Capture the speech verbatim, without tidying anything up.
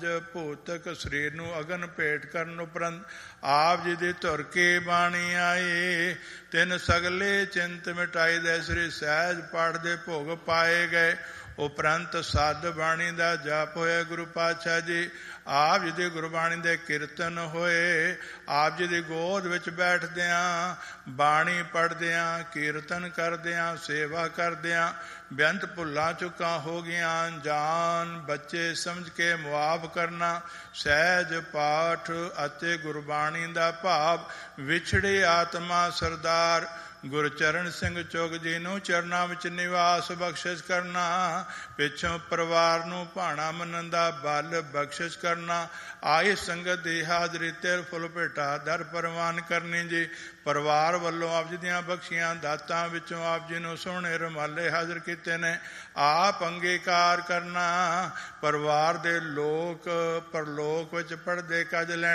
ਪੰਜ ਭੂਤਕ ਸਰੀਰ ਨੂੰ ਅਗਨ ਭੇਟ ਕਰਨ ਉਪਰੰਤ ਆਪ ਜੀ ਦੀ ਧੁਰ ਕੇ ਬਾਣੀ ਆਈ। ਤਿੰਨ ਸਗਲੇ ਚਿੰਤ ਮਿਟਾਈ ਦੇ ਸ੍ਰੀ ਸਹਿਜ ਪਾਠ ਦੇ ਭੋਗ ਪਾਏ ਗਏ। ਉਪਰੰਤ ਸੱਦ ਬਾਣੀ ਦਾ ਜਾਪ ਹੋਇਆ। ਗੁਰੂ ਪਾਤਸ਼ਾਹ ਜੀ ਆਪ ਜੀ ਦੀ ਗੁਰਬਾਣੀ ਦੇ ਕੀਰਤਨ ਹੋਏ। ਆਪ ਜੀ ਦੀ ਗੋਦ ਵਿੱਚ ਬੈਠਦਿਆਂ ਬਾਣੀ ਪੜ੍ਹਦਿਆਂ ਕੀਰਤਨ ਕਰਦਿਆਂ ਸੇਵਾ ਕਰਦਿਆਂ ਬੇਅੰਤ ਭੁੱਲਾਂ ਚੁੱਕਾਂ ਹੋ ਗਈਆਂ। ਜਾਨ ਬੱਚੇ ਸਮਝ ਕੇ ਮੁਆਫ ਕਰਨਾ। ਸਹਿਜ ਪਾਠ ਅਤੇ ਗੁਰਬਾਣੀ ਦਾ ਭਾਵ ਵਿਛੜੇ ਆਤਮਾ ਸਰਦਾਰ ਗੁਰਚਰਨ ਸਿੰਘ ਚੁਗ ਜੀ ਨੂੰ ਚਰਨਾਂ ਵਿੱਚ ਨਿਵਾਸ ਬਖਸ਼ਿਸ਼ ਕਰਨਾ। ਪਿੱਛੋਂ ਪਰਿਵਾਰ ਨੂੰ ਭਾਣਾ ਮੰਨਣ ਦਾ ਬਲ ਬਖਸ਼ਿਸ਼ ਕਰਨਾ। ਆਈ ਸੰਗਤ ਦੀ ਹਾਜ਼ਰੀ ਤੇ ਫੁੱਲ ਭੇਟਾ ਦਰ ਪ੍ਰਵਾਨ ਕਰਨੀ ਜੀ। ਪਰਿਵਾਰ ਵੱਲੋਂ ਆਪ ਜੀ ਦੀਆਂ ਬਖਸ਼ੀਆਂ ਦਾਤਾਂ ਵਿੱਚੋਂ ਆਪ ਜੀ ਨੂੰ ਸੋਹਣੇ ਰੁਮਾਲੇ ਹਾਜ਼ਰ ਕੀਤੇ ਨੇ। ਆਪ ਅੰਗੀਕਾਰ ਕਰਨਾ। ਪਰਿਵਾਰ ਦੇ ਲੋਕ ਪਰਲੋਕ ਵਿੱਚ ਪੜ੍ਹਦੇ ਕੱਜ ਲੈਣ